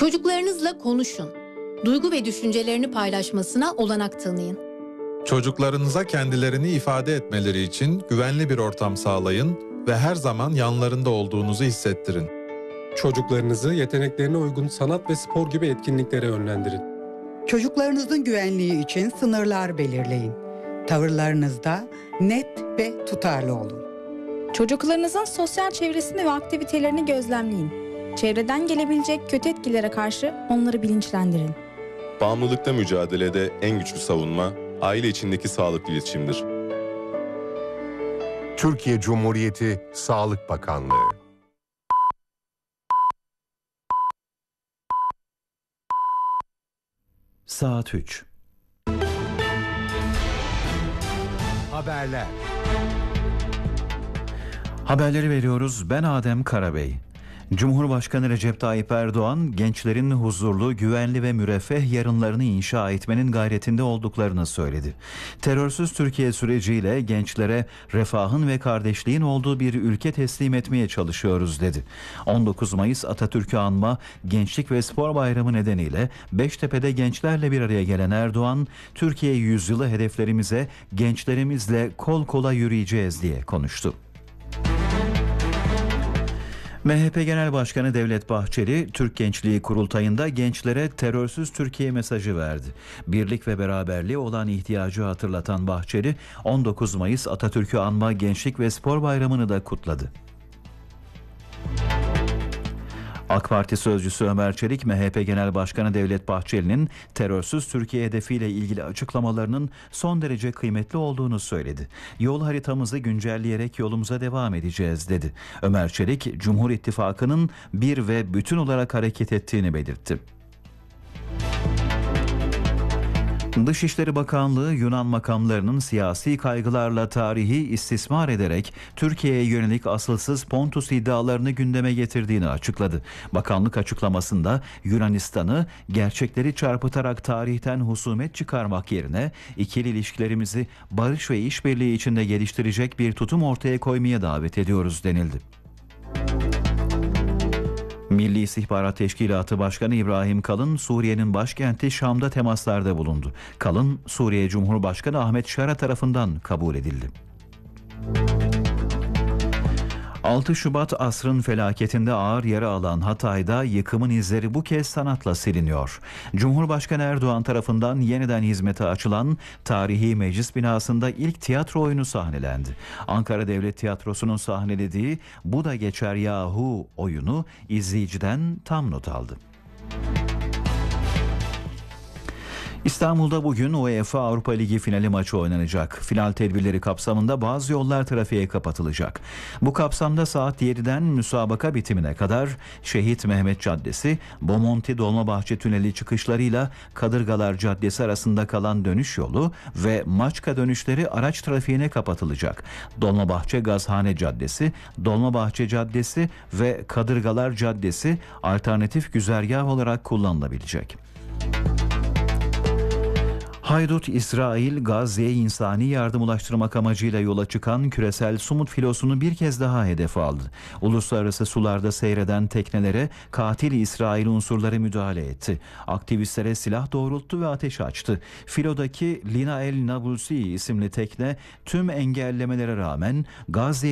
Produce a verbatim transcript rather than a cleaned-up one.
Çocuklarınızla konuşun. Duygu ve düşüncelerini paylaşmasına olanak tanıyın. Çocuklarınıza kendilerini ifade etmeleri için güvenli bir ortam sağlayın ve her zaman yanlarında olduğunuzu hissettirin. Çocuklarınızı yeteneklerine uygun sanat ve spor gibi etkinliklere yönlendirin. Çocuklarınızın güvenliği için sınırlar belirleyin. Tavırlarınızda net ve tutarlı olun. Çocuklarınızın sosyal çevresini ve aktivitelerini gözlemleyin. Çevreden gelebilecek kötü etkilere karşı onları bilinçlendirin. Bağımlılıkla mücadelede en güçlü savunma, aile içindeki sağlıklı iletişimdir. Türkiye Cumhuriyeti Sağlık Bakanlığı. Saat üç. Haberler. Haberleri veriyoruz. Ben Adem Karabey. Cumhurbaşkanı Recep Tayyip Erdoğan, gençlerin huzurlu, güvenli ve müreffeh yarınlarını inşa etmenin gayretinde olduklarını söyledi. Terörsüz Türkiye süreciyle gençlere refahın ve kardeşliğin olduğu bir ülke teslim etmeye çalışıyoruz dedi. on dokuz Mayıs Atatürk'ü anma Gençlik ve Spor Bayramı nedeniyle Beştepe'de gençlerle bir araya gelen Erdoğan, Türkiye yüzyılı hedeflerimize gençlerimizle kol kola yürüyeceğiz diye konuştu. M H P Genel Başkanı Devlet Bahçeli, Türk Gençliği Kurultayı'nda gençlere terörsüz Türkiye mesajı verdi. Birlik ve beraberliğe olan ihtiyacı hatırlatan Bahçeli, on dokuz Mayıs Atatürk'ü anma Gençlik ve Spor Bayramı'nı da kutladı. AK Parti sözcüsü Ömer Çelik, M H P Genel Başkanı Devlet Bahçeli'nin terörsüz Türkiye hedefiyle ilgili açıklamalarının son derece kıymetli olduğunu söyledi. Yol haritamızı güncelleyerek yolumuza devam edeceğiz dedi. Ömer Çelik, Cumhur İttifakı'nın bir ve bütün olarak hareket ettiğini belirtti. Dışişleri Bakanlığı, Yunan makamlarının siyasi kaygılarla tarihi istismar ederek Türkiye'ye yönelik asılsız Pontus iddialarını gündeme getirdiğini açıkladı. Bakanlık açıklamasında Yunanistan'ı gerçekleri çarpıtarak tarihten husumet çıkarmak yerine ikili ilişkilerimizi barış ve işbirliği içinde geliştirecek bir tutum ortaya koymaya davet ediyoruz denildi. Milli İstihbarat Teşkilatı Başkanı İbrahim Kalın, Suriye'nin başkenti Şam'da temaslarda bulundu. Kalın, Suriye Cumhurbaşkanı Ahmet Şara tarafından kabul edildi. altı Şubat asrın felaketinde ağır yara alan Hatay'da yıkımın izleri bu kez sanatla siliniyor. Cumhurbaşkanı Erdoğan tarafından yeniden hizmete açılan tarihi meclis binasında ilk tiyatro oyunu sahnelendi. Ankara Devlet Tiyatrosu'nun sahnelediği "Bu da geçer yahu" oyunu izleyiciden tam not aldı. İstanbul'da bugün UEFA Avrupa Ligi finali maçı oynanacak. Final tedbirleri kapsamında bazı yollar trafiğe kapatılacak. Bu kapsamda saat yediden müsabaka bitimine kadar Şehit Mehmet Caddesi, Bomonti Dolmabahçe Tüneli çıkışlarıyla Kadırgalar Caddesi arasında kalan dönüş yolu ve Maçka dönüşleri araç trafiğine kapatılacak. Dolmabahçe Gazhane Caddesi, Dolmabahçe Caddesi ve Kadırgalar Caddesi alternatif güzergah olarak kullanılabilecek. Haydut İsrail, Gazze'ye insani yardım ulaştırmak amacıyla yola çıkan küresel Sumut filosunu bir kez daha hedef aldı. Uluslararası sularda seyreden teknelere katil İsrail unsurları müdahale etti. Aktivistlere silah doğrulttu ve ateş açtı. Filodaki Lina El Nabulsi isimli tekne tüm engellemelere rağmen Gazze'ye